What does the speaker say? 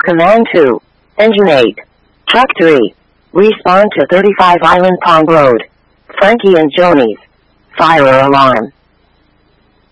Command 2. Engine 8. Truck 3. Respawn to 35 Island Pond Road. Frankie and Joni's. Fire alarm.